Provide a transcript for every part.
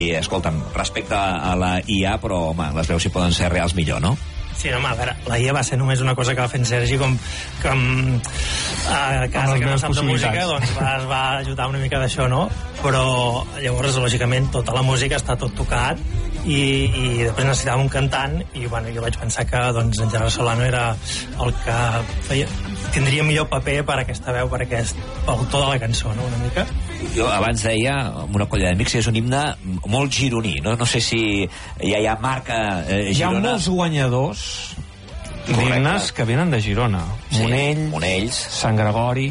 I, escolta'm, respecte a la IA, però, home, les veus si poden ser reals millor, no? Sí, no, a veure, la IA va ser només una cosa que va fer en Sergi, com a casa que no sap de música, doncs es va ajudar una mica d'això, no? Però llavors, lògicament, tota la música està tot tocat i després necessitàvem un cantant i bueno, jo vaig pensar que doncs, en Gerard Solano era el que tindria millor paper per aquesta veu, per aquest autor de la cançó, no? Una mica. Jo abans deia, amb una colla d'amics, és un himne molt gironí, no? No sé si ja hi ha marca Girona. Hi ha molts guanyadors d'himnes que venen de Girona. Sí, Monells, Sant Gregori...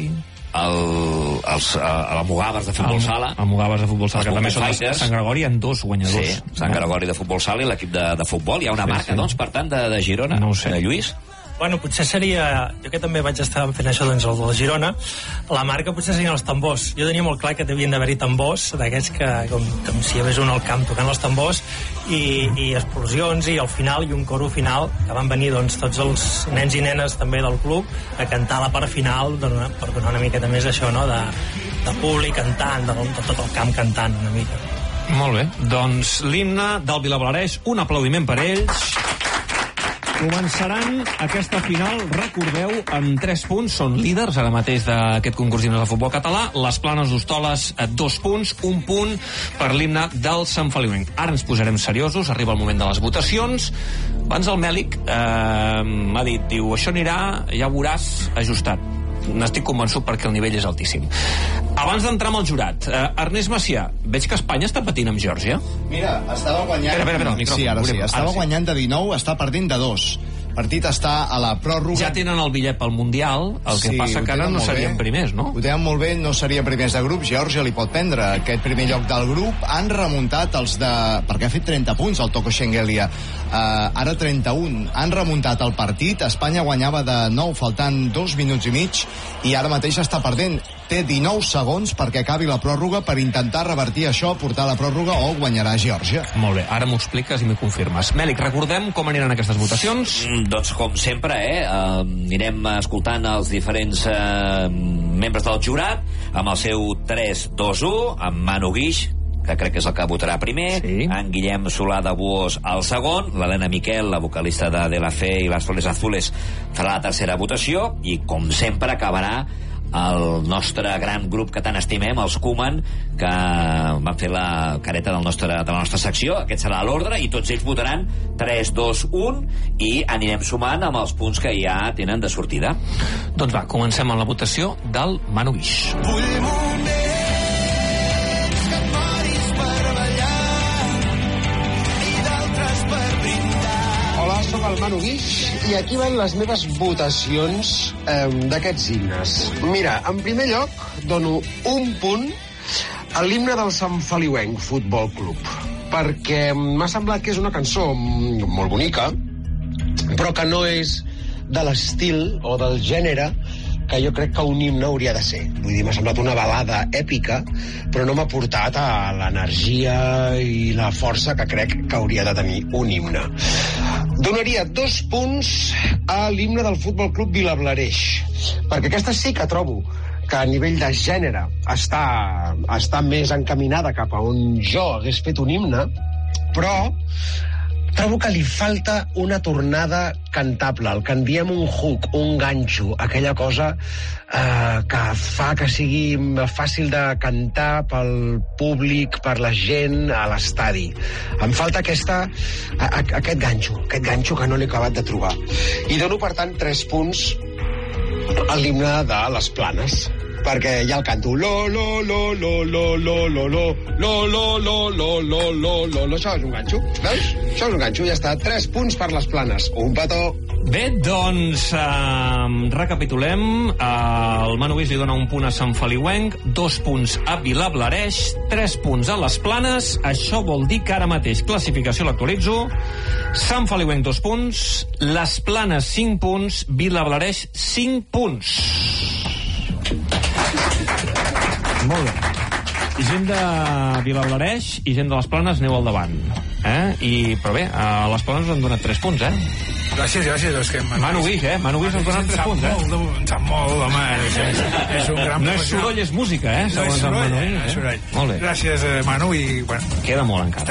l'Almogàvers de futbol sala. Almogàvers de futbol sala, que també són de Sant Gregori, en 2 guanyadors. Sí, Sant Gregori de futbol sala i l'equip de futbol. Hi ha una marca, doncs, per tant, de Girona. No ho sé. Lluís? Bueno, potser seria... Jo que també vaig estar fent això, doncs, el de la Girona, la marca potser serien els tambors. Jo tenia molt clar que devien d'haver-hi tambors, d'aquests que, com si hi hagués un al camp tocant els tambors, i explosions, i al final, i un coro final, que van venir, doncs, tots els nens i nenes també del club a cantar la part final, per donar una miqueta més això, no?, de públic cantant, de tot el camp cantant, una mica. Molt bé. Doncs l'himne del Vilablareix, un aplaudiment per ells. Començaran aquesta final, recordeu, amb 3 punts, són líders ara mateix d'aquest concurs d'himnes de futbol català. Les Planes d'Hostoles, 2 punts, 1 punt per l'himne del Sant Feliuenc. Ara ens posarem seriosos, arriba el moment de les votacions. Abans el Mèlic m'ha dit, diu, això anirà, ja ho veuràs, ajustat. N'estic convençut perquè el nivell és altíssim. Abans d'entrar amb el jurat, Ernest Macià, veig que Espanya està patint amb Geòrgia. Mira, estava guanyant... Espera, el micròfon. Sí, ara sí. Estava guanyant de 19, està perdent de 2. El partit està a la pròrroga... Ja tenen el bitllet pel Mundial, el que passa que ara no serien primers, no? Ho tenen molt bé, no serien primers de grup. Geòrgia li pot prendre aquest primer lloc del grup. Han remuntat els de... perquè ha fet 30 punts el Toko Schengelia. Ara 31. Han remuntat el partit. Espanya guanyava de 9, faltant 2 minuts i mig, i ara mateix està perdent. Té 19 segons perquè acabi la pròrroga per intentar revertir això, portar la pròrroga, o guanyarà Geòrgia. Molt bé, ara m'ho expliques i m'ho confirmes. Mèlic, recordem com aniran aquestes votacions? Doncs com sempre, anirem escoltant els diferents membres del jurat amb el seu 3-2-1, amb Manu Guix, que crec que és el que votarà primer, sí. En Guillem Solà de Buós el segon, l'Helena Miquel, la vocalista de la Fe i les Flores Azules, farà la tercera votació, i com sempre acabarà el nostre gran grup que tant estimem, els Koeman, que van fer la careta de la nostra secció. Aquest serà l'ordre i tots ells votaran 3, 2, 1 i anirem sumant amb els punts que ja tenen de sortida. Doncs va, comencem amb la votació del Manu Guix. Vull moments que et moris per ballar i d'altres per brindar. Hola, soc el Manu Guix i aquí van les meves votacions d'aquests himnes. Mira, en primer lloc dono un punt a l'himne del Sant Feliuenc Futbol Club, perquè m'ha semblat que és una cançó molt bonica, però que no és de l'estil o del gènere que jo crec que un himne hauria de ser. Vull dir, m'ha semblat una balada èpica, però no m'ha portat a l'energia i la força que crec que hauria de tenir un himne. Donaria 2 punts a l'himne del Futbol Club Vilablareix, perquè aquesta sí que trobo que a nivell de gènere està més encaminada cap a on jo hagués fet un himne, però trobo que li falta una tornada cantable, el que en diem un hook, un ganxo, aquella cosa que fa que sigui fàcil de cantar pel públic, per la gent, a l'estadi. Em falta aquest ganxo que no l'he acabat de trobar. I dono, per tant, 3 punts a l'himne de les Planes, perquè ja el canto lo lo lo lo lo lo lo lo lo lo lo lo lo lo lo. Això és un ganxo, veus? Això és un ganxo, ja està. 3 punts per les Planes, un petó. Bé, doncs recapitulem. El Manu Guix li dona un punt a Sant Feliuenc, 2 punts a Vilablareix, 3 punts a les Planes. Això vol dir que ara mateix classificació l'actualitzo: Sant Feliuenc 2 punts, les Planes 5 punts, Vilablareix 5 punts. Molt bé. Gent de Vilablareix i gent de les Planes aneu al davant. Però bé, a les Planes us han donat 3 punts, Gràcies. És que Manu Guix, Manu Guix ens ha donat 3 punts, Em sap molt, home. És un gran... No és soroll, és música, No és soroll, Molt bé. Gràcies, Manu, i... Queda molt encara.